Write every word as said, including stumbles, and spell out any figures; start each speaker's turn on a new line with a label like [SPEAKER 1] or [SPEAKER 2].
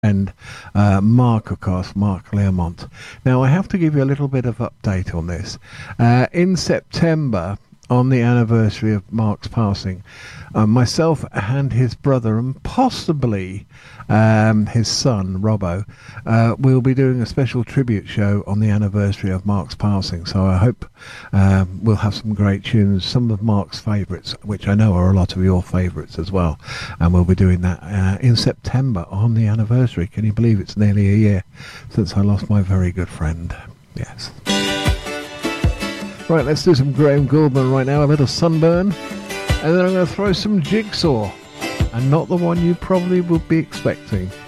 [SPEAKER 1] and uh, Mark, of course, Mark Learmont. Now, I have to give you a little bit of update on this. Uh, in September, on the anniversary of Mark's passing, uh, myself and his brother, and possibly um, his son, Robbo, uh, will be doing a special tribute show on the anniversary of Mark's passing. So I hope um, we'll have some great tunes, some of Mark's favourites, which I know are a lot of your favourites as well. And we'll be doing that uh, in September on the anniversary. Can you believe it's nearly a year since I lost my very good friend? Yes. Right, let's do some Graham Gouldman right now, a bit of Sunburn, and then I'm going to throw some Jigsaw, and not the one you probably would be expecting.